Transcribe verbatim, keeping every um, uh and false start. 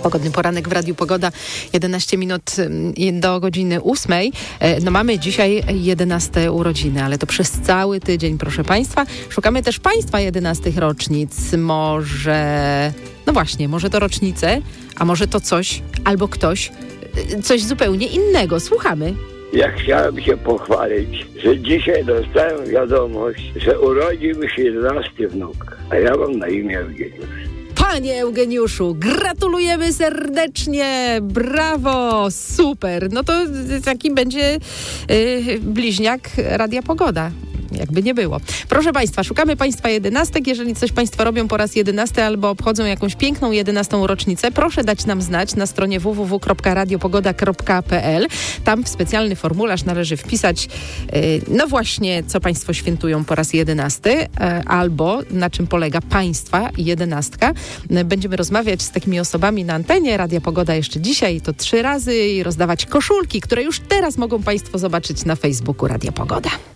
Pogodny poranek w Radiu Pogoda, jedenaście minut do godziny ósmej. No mamy dzisiaj jedenaste urodziny, ale to przez cały tydzień, proszę Państwa. Szukamy też Państwa jedenastych rocznic. Może, no właśnie, może to rocznice, a może to coś albo ktoś, coś zupełnie innego. Słuchamy. Ja chciałem się pochwalić, że dzisiaj dostałem wiadomość, że urodził mi się jedenasty wnuk, a ja mam na imię Eugeniusz. Panie Eugeniuszu, gratulujemy serdecznie, brawo, super. No to taki będzie yy, bliźniak Radia Pogoda. Jakby nie było. Proszę Państwa, szukamy Państwa jedenastek. Jeżeli coś Państwo robią po raz jedenasty albo obchodzą jakąś piękną jedenastą rocznicę, proszę dać nam znać na stronie w w w kropka radiopogoda kropka p l. Tam w specjalny formularz należy wpisać yy, no właśnie, co Państwo świętują po raz jedenasty yy, albo na czym polega Państwa jedenastka. Yy, będziemy rozmawiać z takimi osobami na antenie Radia Pogoda jeszcze dzisiaj, to trzy razy i rozdawać koszulki, które już teraz mogą Państwo zobaczyć na Facebooku Radia Pogoda.